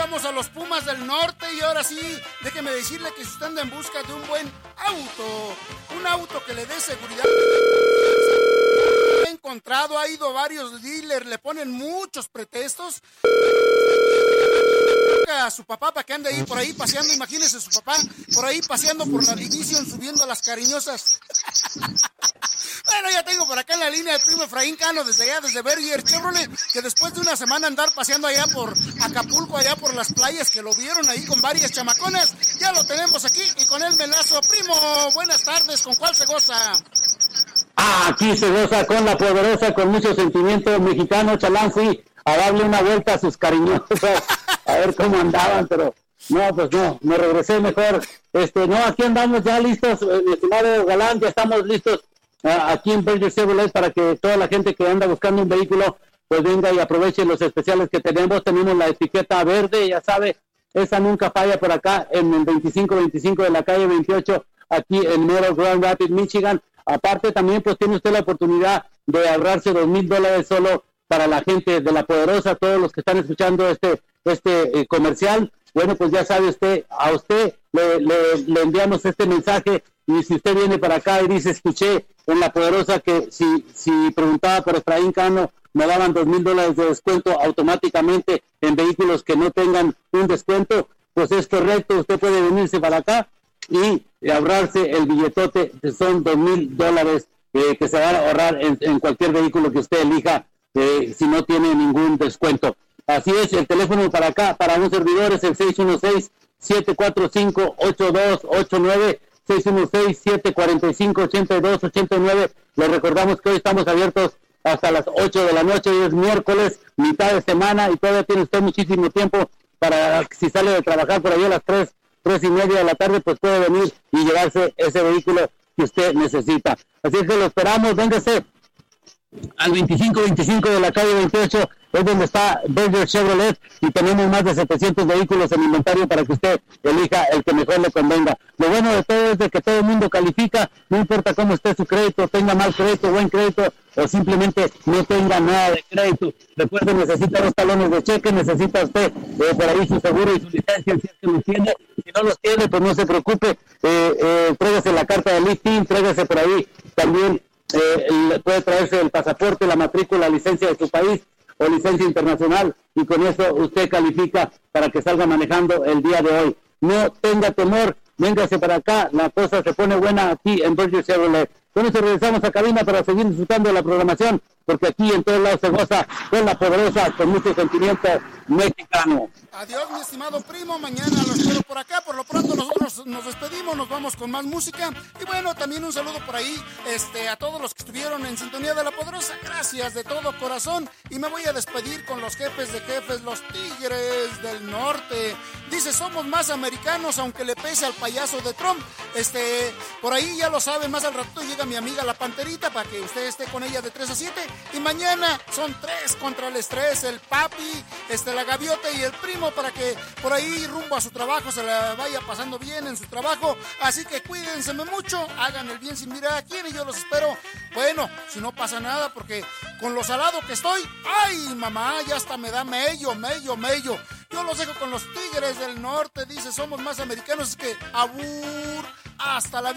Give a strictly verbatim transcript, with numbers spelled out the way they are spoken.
regresamos a los Pumas del Norte y ahora sí, déjeme decirle que si usted anda en busca de un buen auto, un auto que le dé seguridad, he encontrado, ha ido a varios dealers, le ponen muchos pretextos a su papá para que ande ahí por ahí paseando, imagínese su papá por ahí paseando por la Division subiendo a las cariñosas. Bueno, ya tengo por acá en la línea el primo Efraín Cano desde allá, desde Berger Chevrolet, que después de una semana andar paseando allá por Acapulco, allá por las playas, que lo vieron ahí con varias chamaconas, ya lo tenemos aquí y con él me enlazo. Primo, buenas tardes, ¿con cuál se goza? Ah, aquí se goza con la poderosa, con mucho sentimiento mexicano, Chalán, sí, a darle una vuelta a sus cariñosas, a ver cómo andaban, pero no, pues no, me regresé mejor. Este, no, aquí andamos ya listos, mi estimado Galán, ya estamos listos uh, aquí en Berger Chevrolet para que toda la gente que anda buscando un vehículo, pues venga y aproveche los especiales que tenemos. Tenemos la etiqueta verde, ya sabe, esa nunca falla por acá en el veinticinco veinticinco de la calle veintiocho, aquí en mero Grand Rapids, Michigan. Aparte también pues tiene usted la oportunidad de ahorrarse dos mil dólares solo para la gente de la poderosa, todos los que están escuchando este este eh, comercial. Bueno, pues ya sabe usted, a usted le, le, le enviamos este mensaje, y si usted viene para acá y dice, escuché en la poderosa que si, si preguntaba por Efraín Cano, me daban dos mil dólares de descuento automáticamente en vehículos que no tengan un descuento, pues es correcto, usted puede venirse para acá y ahorrarse el billetote, que son dos mil dólares eh, que se van a ahorrar en, en cualquier vehículo que usted elija, eh, si no tiene ningún descuento. Así es, el teléfono para acá, para un servidor, es el seis uno seis, siete cuatro cinco, ocho dos ocho nueve, seis uno seis, siete cuatro cinco, ocho dos ocho nueve. Les recordamos que hoy estamos abiertos hasta las ocho de la noche, hoy es miércoles, mitad de semana, y todavía tiene usted muchísimo tiempo para, si sale de trabajar por ahí a las tres, tres y media de la tarde, pues puede venir y llevarse ese vehículo que usted necesita. Así es que lo esperamos, véngase al veinticinco veinticinco de la calle veintiocho, es donde está Berger Chevrolet, y tenemos más de setecientos vehículos en inventario para que usted elija el que mejor le convenga. Lo bueno de todo es de que todo el mundo califica, no importa cómo esté su crédito, tenga mal crédito, buen crédito, o simplemente no tenga nada de crédito. Recuerde, necesita dos talones de cheque, necesita usted eh, por ahí su seguro y su licencia, si es que los tiene. Si no los tiene, pues no se preocupe, eh, eh, tráigase la carta de listing, tráigase por ahí también, eh, el, puede traerse el pasaporte, la matrícula, la licencia de su país o licencia internacional, y con eso usted califica para que salga manejando el día de hoy. No tenga temor, véngase para acá, la cosa se pone buena aquí en Berger Chevrolet. Con eso regresamos a cabina para seguir disfrutando de la programación, porque aquí en todos lados se goza con la poderosa, con mucho sentimiento mexicano. Adiós, mi estimado primo, mañana lo espero por acá. Por lo pronto nosotros nos despedimos, nos vamos con más música. Y bueno, también un saludo por ahí este, a todos los que estuvieron en sintonía de la poderosa. Gracias de todo corazón. Y me voy a despedir con los jefes de jefes, los Tigres del Norte. Dice, somos más americanos, aunque le pese al payaso de Trump. Este, por ahí ya lo saben, más al rato llega mi amiga la Panterita para que usted esté con ella de tres a siete. Y mañana son tres contra el estrés, el papi, este, la gaviota y el primo, para que por ahí rumbo a su trabajo se la vaya pasando bien en su trabajo. Así que cuídense mucho, hagan el bien sin mirar a quién, y yo los espero. Bueno, si no pasa nada, porque con lo salado que estoy, ay mamá, ya hasta me da mello, mello, mello. Yo los dejo con los Tigres del Norte. Dice, somos más americanos, es que abur, hasta la